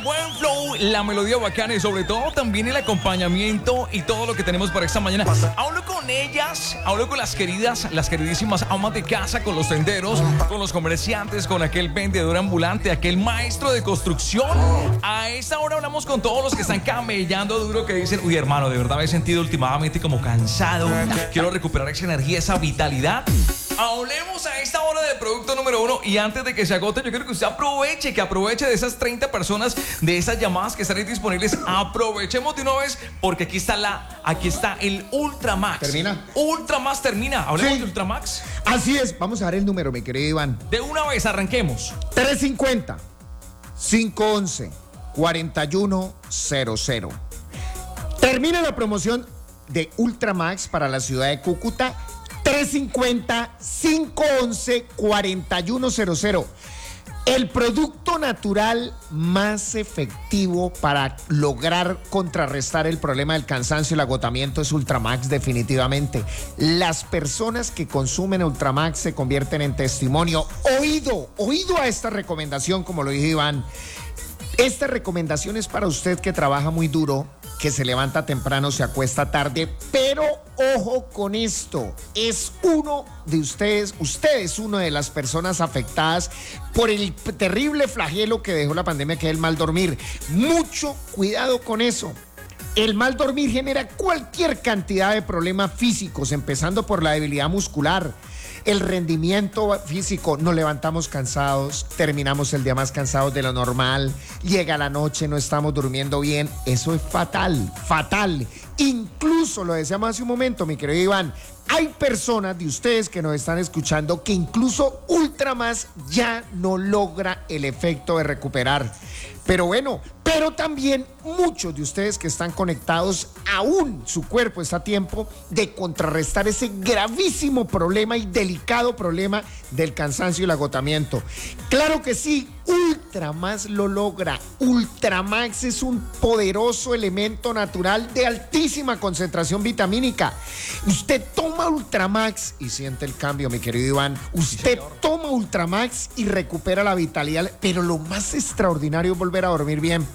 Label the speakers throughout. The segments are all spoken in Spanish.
Speaker 1: buen flow, la melodía bacana y sobre todo también el acompañamiento y todo lo que tenemos para esta mañana. Hablo con ellas, hablo con las queridísimas amas de casa, con los tenderos, con los comerciantes, con aquel vendedor ambulante, aquel maestro de construcción. A esta hora hablamos con todos los que están camellando duro, que dicen, uy, hermano, de verdad me he sentido últimamente como cansado, quiero recuperar esa energía, esa vitalidad. Hablemos a esta hora del producto número 1 y antes de que se agote, yo quiero que usted aproveche de esas 30 personas, de esas llamadas que están ahí disponibles. Aprovechemos de una vez porque aquí está el Ultramax.
Speaker 2: ¿Termina?
Speaker 1: Ultramax termina. Hablemos de Ultramax.
Speaker 2: Así es, vamos a dar el número, mi querido Iván.
Speaker 1: De una vez, arranquemos.
Speaker 2: 350-511-4100. Termina la promoción de Ultramax para la ciudad de Cúcuta. 350-511-4100. El producto natural más efectivo para lograr contrarrestar el problema del cansancio y el agotamiento es Ultramax, definitivamente. Las personas que consumen Ultramax se convierten en testimonio. Oído a esta recomendación, como lo dijo Iván. Esta recomendación es para usted que trabaja muy duro, que se levanta temprano, se acuesta tarde, pero ojo con esto, es uno de ustedes, usted es una de las personas afectadas por el terrible flagelo que dejó la pandemia, que es el mal dormir. Mucho cuidado con eso. El mal dormir genera cualquier cantidad de problemas físicos, empezando por la debilidad muscular, el rendimiento físico. Nos levantamos cansados, terminamos el día más cansados de lo normal, llega la noche, no estamos durmiendo bien. Eso es fatal. Incluso, lo decíamos hace un momento, mi querido Iván, hay personas de ustedes que nos están escuchando que incluso Ultramax ya no logra el efecto de recuperar. Pero también muchos de ustedes que están conectados, aún su cuerpo está a tiempo de contrarrestar ese gravísimo problema y delicado problema del cansancio y el agotamiento. Claro que sí, Ultramax lo logra. Ultramax es un poderoso elemento natural de altísima concentración vitamínica. Usted toma Ultramax y siente el cambio, mi querido Iván. Usted toma Ultramax y recupera la vitalidad, pero lo más extraordinario es volver a dormir bien.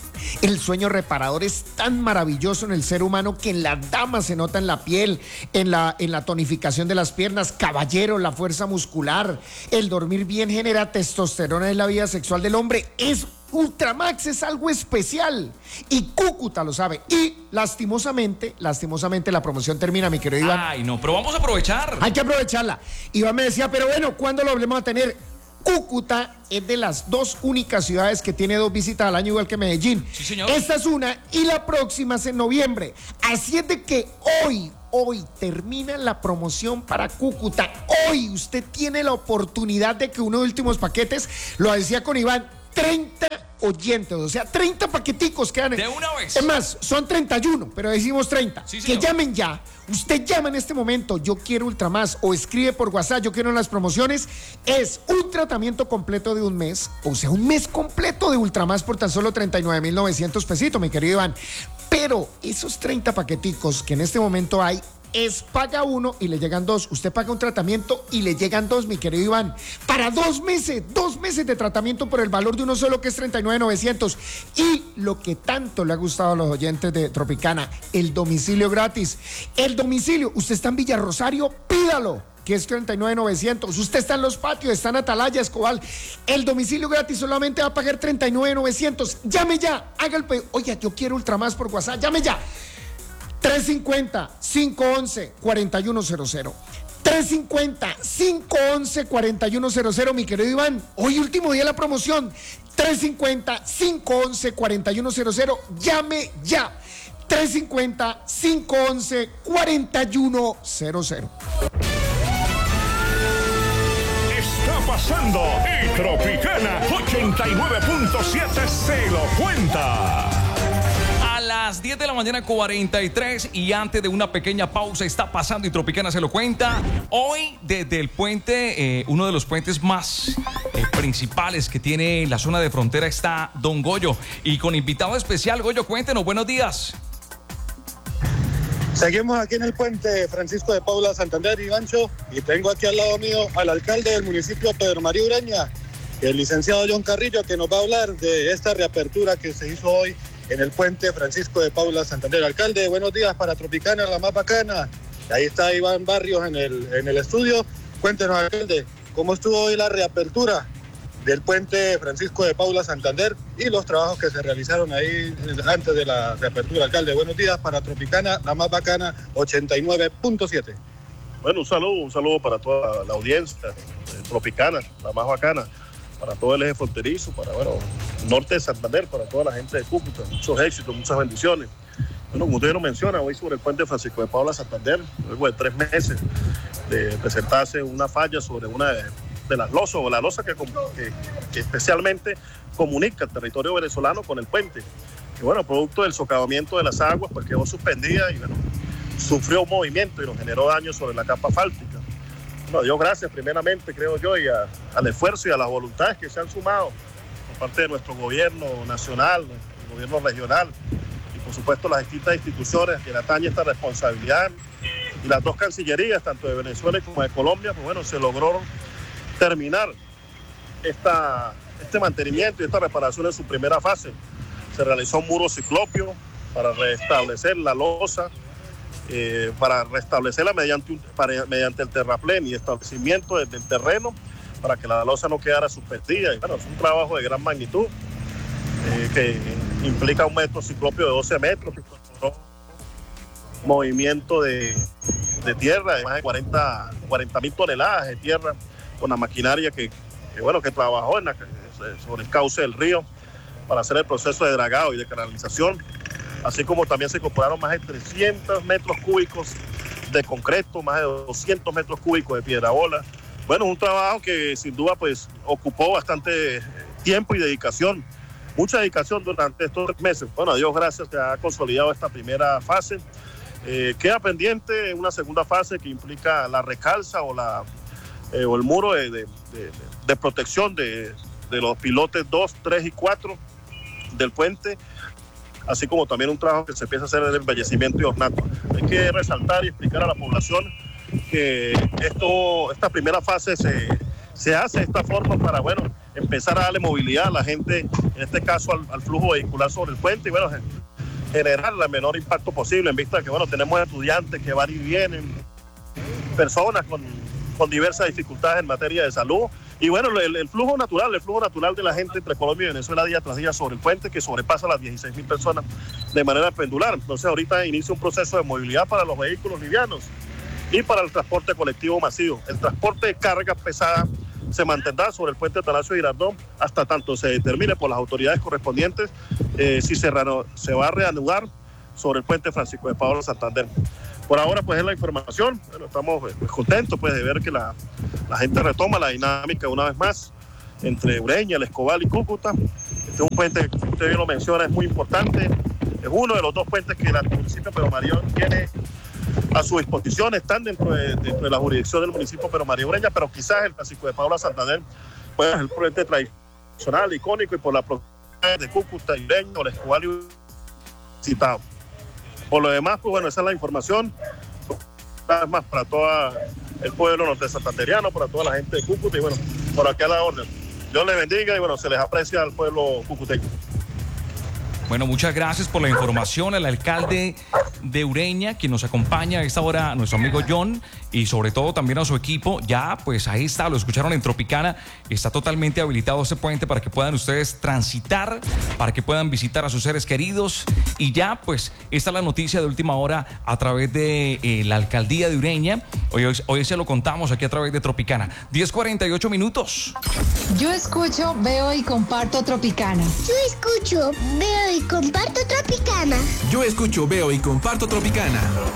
Speaker 2: El sueño reparador es tan maravilloso en el ser humano que en las damas se nota en la piel, en la tonificación de las piernas. Caballero, la fuerza muscular. El dormir bien genera testosterona en la vida sexual del hombre. Ultramax es algo especial y Cúcuta lo sabe. Y lastimosamente la promoción termina, mi querido Iván.
Speaker 1: Ay, no, pero vamos a aprovechar.
Speaker 2: Hay que aprovecharla. Iván me decía, pero bueno, ¿cuándo lo volvemos a tener? Cúcuta es de las dos únicas ciudades que tiene 2 visitas al año, igual que Medellín.
Speaker 1: Sí, señor.
Speaker 2: Esta es una y la próxima es en noviembre. Así es de que hoy termina la promoción para Cúcuta. Hoy usted tiene la oportunidad de que uno de los últimos paquetes, lo decía con Iván, 30 oyentes, o sea, 30 paqueticos quedan.
Speaker 1: De una vez.
Speaker 2: Es más, son 31, pero decimos 30.
Speaker 1: Sí,
Speaker 2: que llamen ya. Usted llama en este momento, yo quiero Ultramax, o escribe por WhatsApp, yo quiero en las promociones. Es un tratamiento completo de un mes, o sea, un mes completo de Ultramax por tan solo 39,900 pesitos, mi querido Iván. Pero esos 30 paqueticos que en este momento hay, paga uno y le llegan 2. Usted paga un tratamiento y le llegan 2, mi querido Iván. Para 2 meses de tratamiento por el valor de uno solo, que es 39,900. Y lo que tanto le ha gustado a los oyentes de Tropicana, el domicilio gratis. El domicilio, usted está en Villarrosario, pídalo, que es 39,900. Usted está en Los Patios, está en Atalaya, Escobal. El domicilio gratis solamente va a pagar 39,900. Llame ya, haga el pedido. Oye, yo quiero Ultramax por WhatsApp, llame ya. 350-511-4100. 350-511-4100, mi querido Iván. Hoy último día de la promoción. 350-511-4100. Llame ya. 350-511-4100.
Speaker 3: Está pasando y Tropicana 89.7 se lo cuenta.
Speaker 1: A las 10 de la mañana 43 y antes de una pequeña pausa está pasando y Tropicana se lo cuenta. Hoy desde el puente, uno de los puentes más principales que tiene la zona de frontera, está Don Goyo. Y con invitado especial, Goyo, cuéntenos, buenos días.
Speaker 4: Seguimos aquí en el puente Francisco de Paula, Santander, Ivancho, y tengo aquí al lado mío al alcalde del municipio, Pedro María Ureña. el licenciado John Carrillo, que nos va a hablar de esta reapertura que se hizo hoy en el puente Francisco de Paula Santander. Alcalde, buenos días para Tropicana, la más bacana. Ahí está Iván Barrios en el estudio. Cuéntenos, alcalde, ¿cómo estuvo hoy la reapertura del puente Francisco de Paula Santander y los trabajos que se realizaron ahí antes de la reapertura? Alcalde, buenos días para Tropicana, la más bacana, 89.7.
Speaker 5: Bueno, un saludo para toda la audiencia Tropicana, la más bacana, para todo el eje fronterizo, para, norte de Santander, para toda la gente de Cúcuta. Muchos éxitos, muchas bendiciones. Bueno, como usted lo menciona, hoy sobre el puente Francisco de Paula Santander, luego de 3 meses de presentarse una falla sobre una de las losas, o la losa que especialmente comunica el territorio venezolano con el puente. Y bueno, producto del socavamiento de las aguas, pues quedó suspendida y bueno, sufrió un movimiento y nos generó daño sobre la capa asfáltica. Bueno, Dios gracias primeramente, creo yo, y al esfuerzo y a las voluntades que se han sumado por parte de nuestro gobierno nacional, el gobierno regional, y por supuesto las distintas instituciones que le atañe esta responsabilidad, y las 2 cancillerías, tanto de Venezuela como de Colombia, pues bueno, se logró terminar este mantenimiento y esta reparación en su primera fase. Se realizó un muro ciclopio para restablecer la losa, para restablecerla mediante el terraplén y establecimiento del terreno para que la losa no quedara suspendida. Y bueno, es un trabajo de gran magnitud que implica un metro ciclopio de 12 metros, movimiento de tierra de más de 40,000 toneladas de tierra con la maquinaria que trabajó sobre el cauce del río para hacer el proceso de dragado y de canalización, así como también se incorporaron más de 300 metros cúbicos de concreto, más de 200 metros cúbicos de piedra bola. Bueno, un trabajo que sin duda pues ocupó bastante tiempo y dedicación, mucha dedicación durante estos 3 meses. Bueno, a Dios gracias que ha consolidado esta primera fase. Queda pendiente una segunda fase que implica la recalza o el muro de protección de los pilotes 2, 3 y 4 del puente, así como también un trabajo que se empieza a hacer de embellecimiento y ornato. Hay que resaltar y explicar a la población que esta primera fase se hace de esta forma para, empezar a darle movilidad a la gente, en este caso al flujo vehicular sobre el puente, y generar el menor impacto posible en vista de que, tenemos estudiantes que van y vienen, personas con diversas dificultades en materia de salud. Y el flujo natural de la gente entre Colombia y Venezuela día tras día sobre el puente, que sobrepasa las 16,000 personas de manera pendular. Entonces ahorita inicia un proceso de movilidad para los vehículos livianos y para el transporte colectivo masivo. El transporte de carga pesada se mantendrá sobre el puente Atanasio Girardot hasta tanto se determine por las autoridades correspondientes si se va a reanudar sobre el puente Francisco de Paula Santander. Por ahora, pues es la información. Estamos contentos pues, de ver que la gente retoma la dinámica una vez más entre Ureña, El Escobal y Cúcuta. Este es un puente que usted bien lo menciona, es muy importante. Es uno de los 2 puentes que el municipio de Pero María tiene a su disposición. Están dentro de la jurisdicción del municipio de Pero María Ureña, pero quizás el Francisco de Paula Santander pues, es el puente tradicional, icónico, y por la proximidad de Cúcuta y Ureña, El Escobal y citado. Por lo demás, pues esa es la información. Una vez más para todo el pueblo norte santanderiano, para toda la gente de Cúcuta, y por aquí a la orden. Dios les bendiga y se les aprecia al pueblo cucuteño.
Speaker 1: Bueno, muchas gracias por la información al alcalde de Ureña, quien nos acompaña a esta hora, nuestro amigo John, y sobre todo también a su equipo. Ya, pues ahí está, lo escucharon en Tropicana, está totalmente habilitado este puente para que puedan ustedes transitar, para que puedan visitar a sus seres queridos. Y ya, pues, esta es la noticia de última hora a través de la alcaldía de Ureña. Hoy se lo contamos aquí a través de Tropicana. 10:48 minutos.
Speaker 6: Yo escucho, veo y comparto Tropicana.
Speaker 7: Yo escucho, veo y comparto Tropicana.
Speaker 8: Yo escucho, veo y comparto Tropicana.